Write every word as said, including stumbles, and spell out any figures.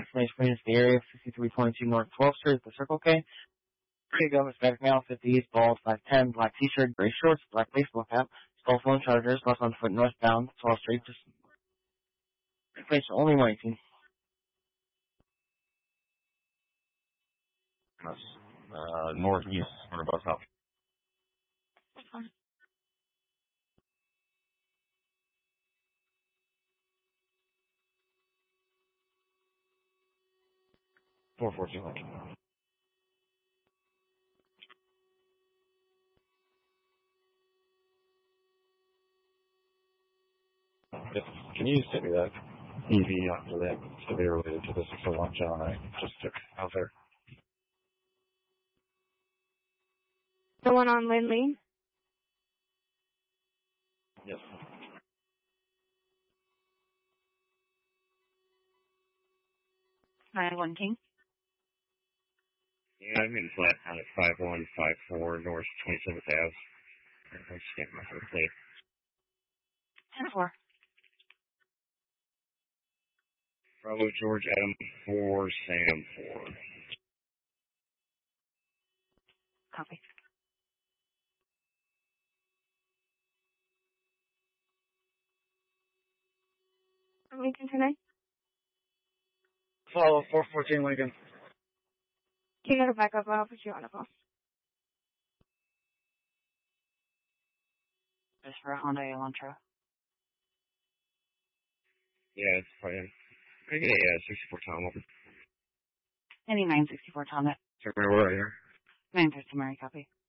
information is the area of fifty-three twenty-two North twelfth Street at the Circle K. Here you go, Hispanic male, fifty East, bald, five ten, black t-shirt, gray shorts, black baseball cap, skull phone chargers, left on foot northbound, twelfth Street, just information only waiting. Uh, northeast, or about south. Four fourteen Lincoln. Yes. Can you send me that E V onto that study related to the six oh one John I just took out there? The one on Lindley? Yes. nine one King. Yeah, I'm in flat out at five one five four North twenty-seventh Avenue. I just can't remember the plate. ten four. Bravo George Adam four Sam four. Copy. Lincoln tonight? Follow four fourteen Lincoln. Can you go to backup? I'll put you on the phone. Just for a Honda Elantra. Yeah, it's fine. I get a uh, sixty-four Tom over. Any nine sixty-four Tom. Sorry, where are you? nine fifty Murray, copy.